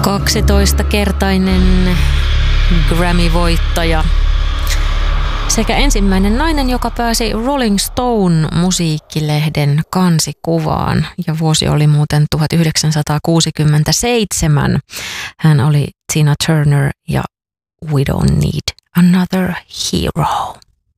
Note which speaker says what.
Speaker 1: 12-kertainen Grammy-voittaja sekä ensimmäinen nainen, joka pääsi Rolling Stone-musiikkilehden kansikuvaan. Ja vuosi oli muuten 1967. Hän oli Tina Turner ja We Don't Need Another Hero.